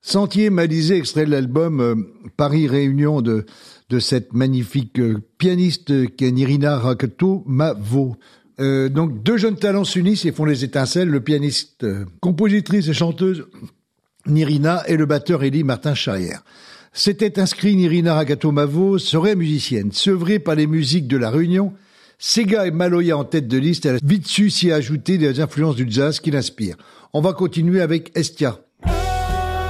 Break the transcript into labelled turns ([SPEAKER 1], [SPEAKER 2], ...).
[SPEAKER 1] Sentier Malisé, extrait de l'album Paris Réunion de cette magnifique pianiste qui est Nirina Rakatu-Mavo. Donc deux jeunes talents s'unissent et font les étincelles, le pianiste, compositrice et chanteuse Nirina et le batteur Élie Martin-Charrière. C'était inscrit Nirina Rakatu-Mavo serait musicienne, sevrée par les musiques de la Réunion. Sega et Maloya en tête de liste, elle a vite su s'y ajouter des influences du jazz qui l'inspirent. On va continuer avec Estia.